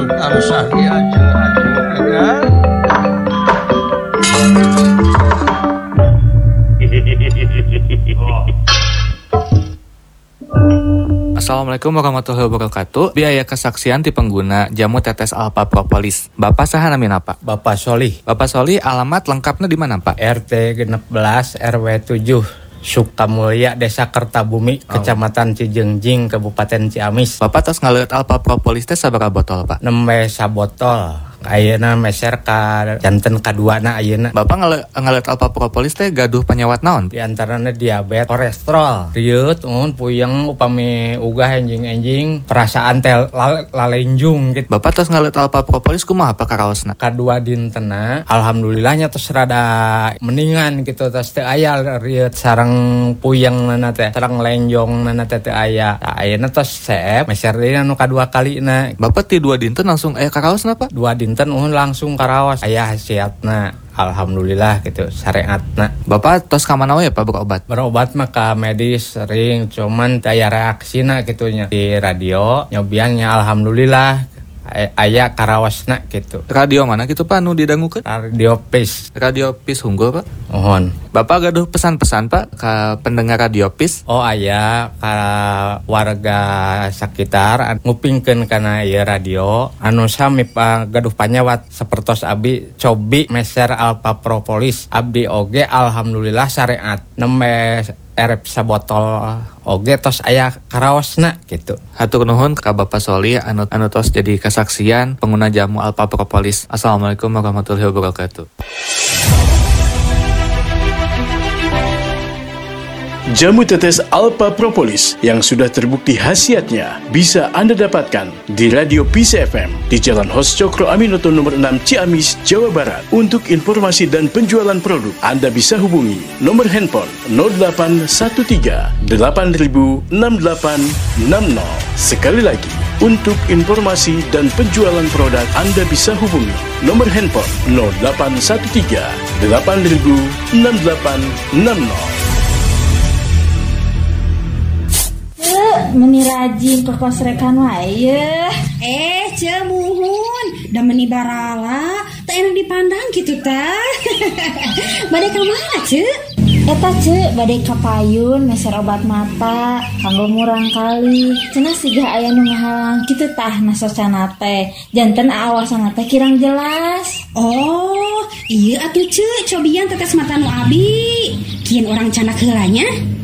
tansah diaju-aju kan. Assalamualaikum warahmatullahi wabarakatuh. Biaya kesaksian ti pengguna jamu tetes alpha propolis. Bapak saha namin apa? Bapak Solih. Bapak Soli, alamat lengkapnya di mana, Pak? RT 16 RW 7 Sukamulya Desa Kertabumi, Kecamatan Cijengjing, Kabupaten Ciamis. Bapak tos ngaliat alpha propolis teh sabaraha botol, Pak? Nembe sabotol. Ayeuna meser ka janten kaduana ayeuna. Bapak ngaliat alpha propolis teh gaduh penyewat naon? Di antaranya diabetes, kolesterol, riut, puyeng upami ugah enjing-enjing, perasaan teh lalenjung gitu. Bapak tos ngaliat alpha propolis kumaha Pak karaosna? Kadua dintena, alhamdulillahnya tos rada mendingan gitu, tos teu aya riut sareng puyeng nana teh, sareng lenjong nana teh teu aya. Ayeuna tos seep, meser deui anu kadua kalina. Bapak ti dua dinten langsung aya karaosna, Pak? Dua dinten langsung karaos aya hasiatna, alhamdulillah gitu, syariatna. Bapak tos ka mana we Pak berobat mah ka medis sering, cuman daya reaksina gitunya di radio nyobiannya alhamdulillah aya karawasna gitu. Radio mana gitu Pak nu didangukeun? Radio PIS Unggul Pak. Mohon. Bapak gaduh pesan-pesan Pak ka pendengar Radio PIS? Oh aya ka warga sekitar ngupingkeun kana ieu radio anu sami gaduh panyawat sapertos abdi cobi meser alpha propolis abdi oge alhamdulillah syariat nembe erep sabotol oge tos aya karaosna gitu. Hatur nuhun ka Bapak Soli anu tos jadi kesaksian pengguna jamu alpha propolis. Assalamualaikum warahmatullahi wabarakatuh. Jamu tetes alpha propolis yang sudah terbukti khasiatnya bisa Anda dapatkan di Radio PIS FM di Jalan Hos Cokro Aminoto nomor 6 Ciamis, Jawa Barat. Untuk informasi dan penjualan produk, Anda bisa hubungi nomor handphone 0813 8000 6860. Sekali lagi, untuk informasi dan penjualan produk, Anda bisa hubungi nomor handphone 0813 8000 6860. Meni rajin ke kos rekan wae. Cemuhun da meni barala teu enak dipandang gitu tah. Bade ka mana ce? Eta ce bade ka payun meser obat mata kanggo murang kali. Cenah siga aya nu ngahalang kitu tah nasocana teh. Janten aawasana teh kirang jelas. Oh, ieu atuh ce cobian tetes mata nu abi. Kieun urang canak heulanya.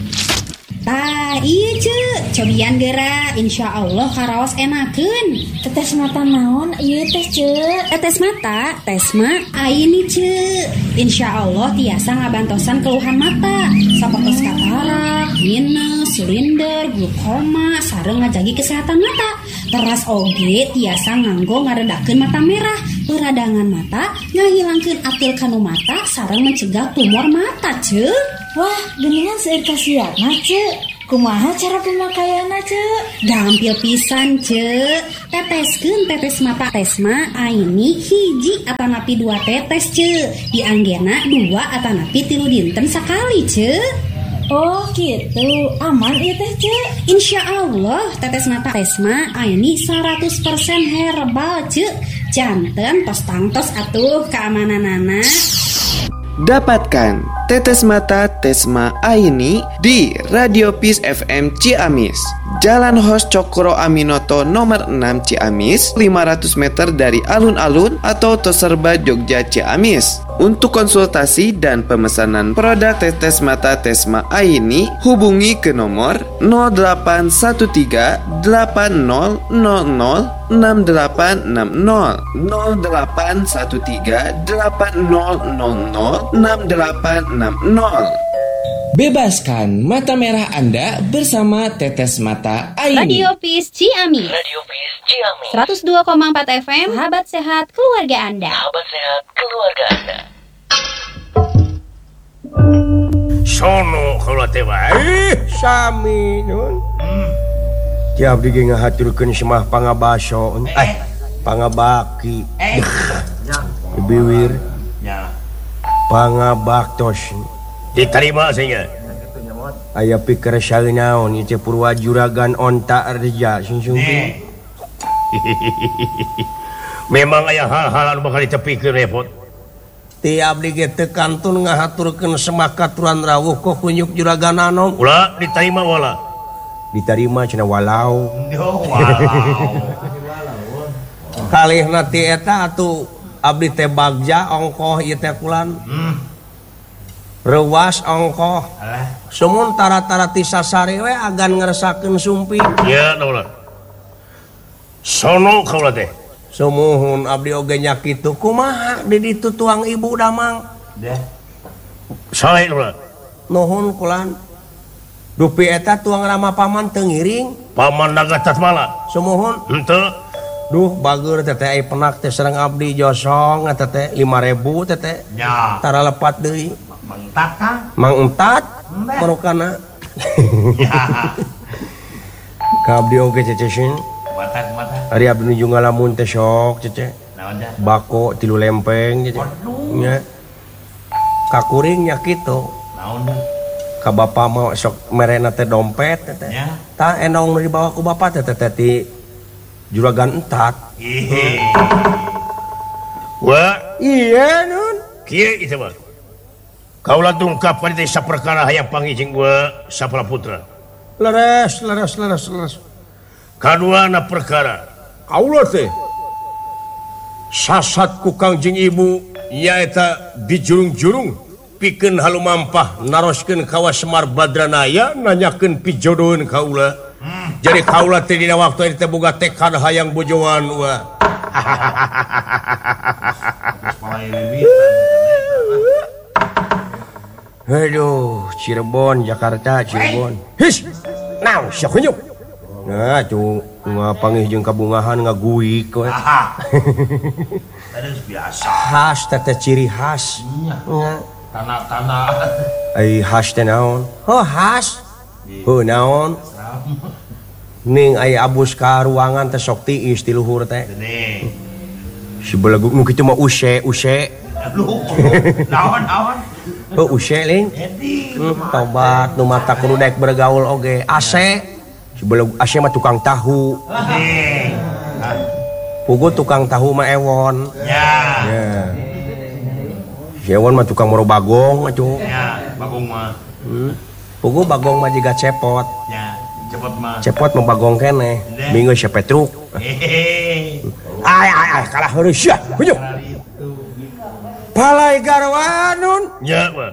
Iya ce, cobian geura, insya Allah karaos enakeun. Tetes mata naon ieu teh ce? Tetes mata, tesma ayeuni ce. Insya Allah tiasa ngabantosan keluhan mata, sapertos katarak, minus, silinder, glukoma, sareng ngajagi kesehatan mata. Teras oge tiasa nganggo ngaredakeun mata merah, peradangan mata, ngahilangkeun atil kanu mata, sareng mencegah tumor mata ce. Wah, geningan seueur kasiatna ce. Kumaha cara pemakaianna ce? Gampil pisan ce. Teteskeun tetes mata tesma aini hiji atanapi 2 tetes ce. Dianggena 2 atanapi 3 dinten sakali ce. Oh gitu, aman ieu teh ce. Insya Allah tetes mata tesma aini 100% herbal ce. Janten tos tangtos atuh keamananana. Dapatkan tetes mata Tesma Aini di Radio PIS FM Ciamis, Jalan Hos Cokro Aminoto nomor 6 Ciamis, 500 meter dari alun-alun atau Toserba Jogja Ciamis. Untuk konsultasi dan pemesanan produk tetes mata Tesma Aini, hubungi ke nomor 0813 8000 6860 0813 8000 6860. Bebaskan mata merah Anda bersama Tetes Mata Aini. Radio PIS Ciamis. 102,4 FM. Sahabat sehat keluarga Anda. Sono kalau teh wae sami nun. Tiap di ngahaturkeun semah pangabaso. Pangabaki. Biwir. Ya. Pangabaktos. Diterima saja. Aya pikir salinaon ieu purwa juragan onta arja sungsung. Memang aya hal-hal bakal ditepikeun repot. Ti abdi ge teu kantun ngahaturkeun semakaturan rawuh kok kunyuk juragan Anom. Ulah diterima wala. Diterima cenah walau. Kalihna ti eta atuh abdi teh bagja ongkoh ieu teh kulan. Rewas ongkoh. Sumun tara-tara ti sasari we agan ngresakeun sumpi. Ya, ulah. Sono kaula teh. Sumuhun abdi oge nya kitu kumaha di ditu tuang ibu damang. Sae ulah. Nuhun kulan. Dupi eta tuang rama paman teu ngiring. Paman nagatat mala. Sumuhun. Henteu. Duh bager teteh ai penak teh sareng abdi josong eta teh 5.000 teteh. Ya. Tara lepat deui. Mang Entat Kang. Mang Entat marukana. Ya. Ka abdi oge cecesin. Mata. Ari abdi nuju ngalamun teh sok cece. Naon dah? Bako 3 lempeng cece. Nya. Ka kuring nya kitu. Naon dah? Ka bapa mah sok merena teh dompet teh. Ya. Tah enong nu dibawa ku bapa teh ti juragan Entat. Wah, Iya nun. kieu itu mah. Kaula tungkap ka dieu saperkara hayang pangijing gua sapraputra. Leres. Kaduana perkara. Kaula teh Sasat ku Kangjeng Ibu nyaeta di jurung-jurung pikeun halumampah naroskeun kawa Semar Badranaya nanyakeun pijodohan kaula. Jadi kaula teh dina waktu itu teh boga tekad hayang bojoan wa. Aduh, Cirebon, Jakarta, Cirebon. His. Naon sia kunyuk. Nah, cu ngapangih jeung kabungahan ngaguik we. Terus biasa. Khas teh ciri khas. Nya. Tanah-tanah. Ai khas teh naon? Oh, khas. Oh, naon? Ning aya abus ka ruangan teh sok tiis ti luhur teh. Nih. Si belagu nu kitu mah use. Naon. Oh, use ling. Tobat nu mata kudu daek bergaul oge. Ase. Si belagu ase mah tukang tahu. Pugu tukang tahu mah ewon. Ya. Si ewon mah tukang moro bagong atuh. Ya, bagong mah. Pugu bagong mah jiga cepot. Ya, cepot mah. Cepot mah bagong keneh. Minggu si Petruk. Ay, kalah heureuy sia. Hujuk. Palai garwanun. Ya, mah.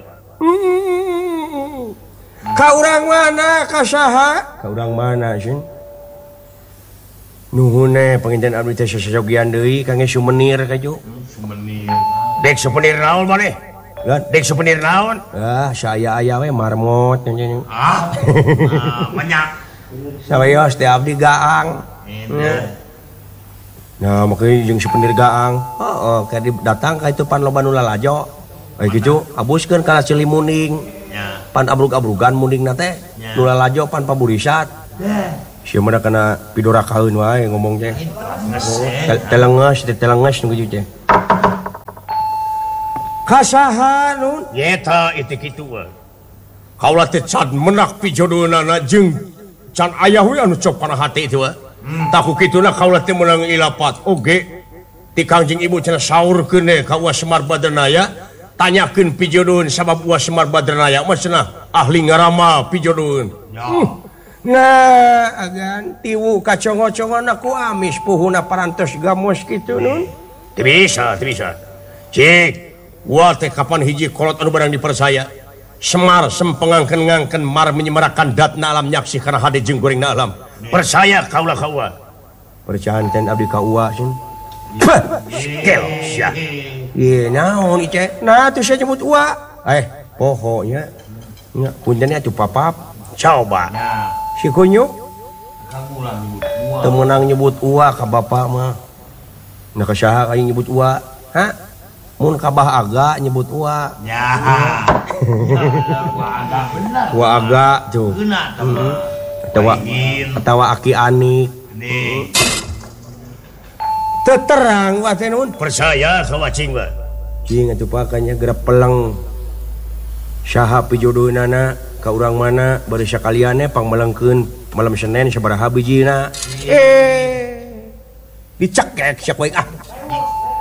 Ka urang mana ka saha? Ka urang mana sih? Nuhun panginten abdi teh sasogian deui kangge souvenir kaju. Souvenir. Dek souvenir naon maneh? Dek souvenir naon? Saya aya we marmot nyen. Banyak. Saweos teh abdi gaang. Nah, makanya jeung souvenir gaang. Heeh, ka datang ka itu pan loba nu lalajo. Ai kitu abuskeun kana Cilimuning. Pan abrug-abrugan mundingna teh. Nu lalajo pan paburisat. Sia mah kana pidorakaeun wae ngomong teh. Telenges nu kitu teh. Kasaha nun? Nyeta itu kitu we. Kaula teh can menak pijodohna jeung can aya we anu cok kana hati itu we. Taku kituna kaula teh meunang ilapat oge ti Kangjeng Ibu cenah saurkeun ka Uas Semar Badranaya. Tanyakeun pijodohan sabab Uas Semar Badranaya mah cenah ahli ngaramal pijodohan. Nah, agan tiwu kacongo-congona ku amis puhuna parantos gamos kitu nun. Teu bisa. Cik, gua teh kapan hiji kolot anu barang dipercaya. Semar sempengangkeun-ngangkeun mar menyemarakan datna alam nyaksi kana hade jeung gorengna alam. Percaya kaula ka Uwa. Percayaan ten abdi ka Uwa sun. Kel sia. Ye naon ice? Nah tuh saya nyebut Uwa. Pohonya. Nya puntennya atuh papap. Coba. Si kunyuk. Teu meunang nyebut Uwa ka bapa mah. Nah ka saha aing nyebut Uwa? Ha? Mun ka Bah Aga nyebut Uwa. Ya. Uwa Aga tuh. Atawa Aki Anik. Teterang wa teh nun. Percaya ka wacing ba. Cing atuh pakanya geura peleng. Saha pijodohna ka urang mana bari sakaliannya pangmelengkeun malam Senin sabaraha bijina. Dicekek sia poe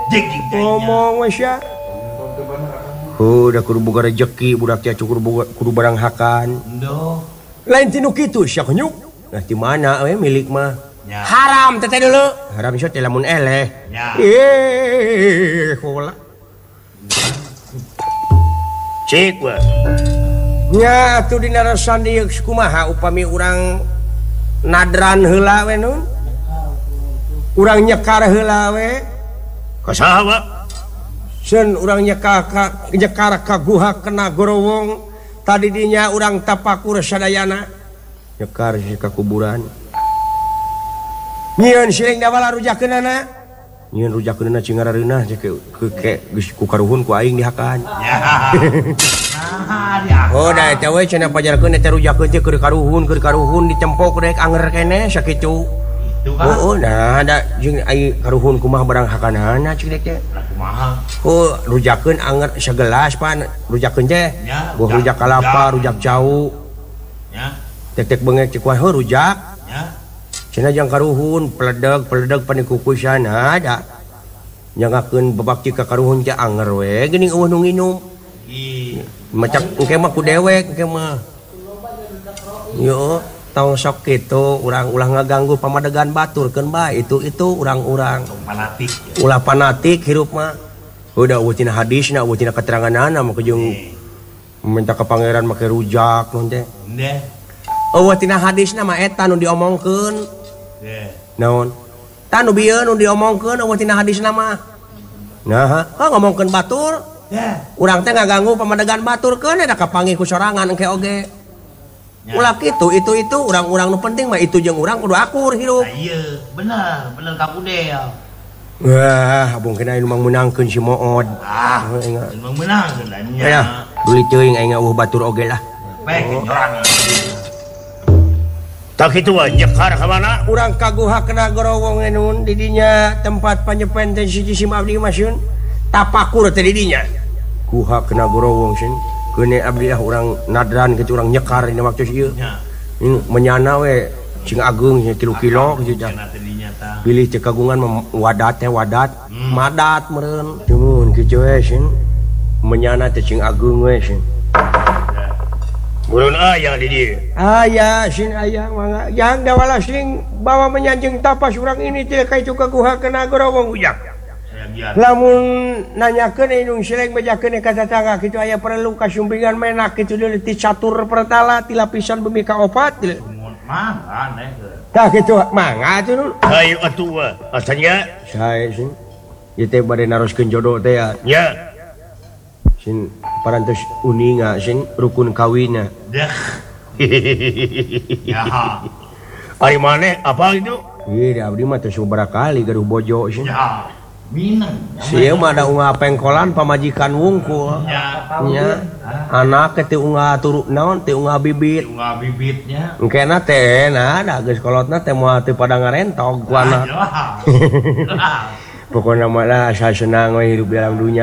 ngomong wes ya. Udah kudu boga rezeki budak teh kudu barang hakan. Lain tinu kitu sia nyuk. Nah di mana we milik mah? Haram teh dulu. Haram ieu teh lamun eleh. Kola. Cik we. Nya atuh dina rasan dieu kumaha upami urang nadran heula we nun. Urang nyekar heula we. Kasaha? Sen urang nyekar ka guha kena gorowong tadi dinya urang tapakur sadayana nyekar ka kuburan nyieun siling da bala rujakeunana nyieun rujakeunana cingarareunah ke geus ku karuhun ku aing dihakan oh da eta we cenah pajarkeun eta rujakeun teh keur karuhun dicempok rek anger keneh sakitu. Oh, nah ada jeung ai karuhun kumaha barang hakanana cik teh. Kumaha? Oh, rujakeun anger sagelas pan, rujakeun teh. Buah rujak kalapa, rujak cau. Nya. Tek bengek cik wah rujak. Nya. Cenah jang karuhun peledeg pan dikukusan ada. Nyangakeun babakti ka karuhun teh anger we geuning eueuh nu nginum. Macak engke mah ku dewek engke mah. Yo. Tong sok kitu urang ulah ngaganggu pamadegan baturkeun bae itu urang-urang fanatik ulah fanatik hirup mah udah eueuh tina hadisna eueuh tina keteranganana mah jeung minta ka pangeran make rujak nun teh neh eueuh tina hadisna mah eta nu diomongkeun naon tah nu bieu nu diomongkeun eueuh tina hadisna mah nah ngomongkeun batur urang teh ngaganggu pamadegan baturkeun da kapanggih ku sorangan engke oge. Ulah kitu itu urang-urang nu penting mah itu jeung urang kudu akur hirup. Iya, bener ka kude ya. Wah, abung kena anu menangkeun si Mood. Emang menangkeun nya. Ya, beli teuing aing eueuh batur oge lah. Pek jorang. Tak kitu we nyekar ka mana? Urang kaguha kena gorowong nun di dinya tempat panyepen teh siji sim abdi masun. Tapakur teh di dinya. Guha kena gorowong sin. Kene abdi lah orang nadran gitu orang nyekar ini waktu ieu. Ini menyana we cing agung 3 kilo gitu. Pilih teh kagungan wadat teh wadat, madat meureun. Cumun kitu we sin. Menyana teh cing agung we sin. Meureun aya di dieu. Aya sin aya mangga. Yang dawala sing bawa menyanjung tapas urang ini teh ka itu kaguha kana gorowong ujak. Lamun nanyakeun indung sileng bejakeun ka tetangga kitu aya perlu kasumbingan menak kitu deui ti catur pertala ti lapisan bumi ka 4 teh. Mangga neh. Tah kitu mangga atuh nun. Hayu atuh we. Asanya sae sing. Ieu teh bade naroskeun jodoh teh ya. Nya. Sin parantos uninga sin rukun kawinna. Dah. Ya. Ari maneh apa itu? Ieu abdi mah teh sabaraha kali gaduh bojo sin. Ya. Minang. Sieu mah ada unggah pengkolan pamajikan wungkul. Nya. Anak teh unggah turu naon teh unggah bibit. Unggah bibitnya. Engkena teh nah da geus kolotna teh moal teu pada ngarentog ku anak. Pokona mah lah asa senang we hirup di alam dunya.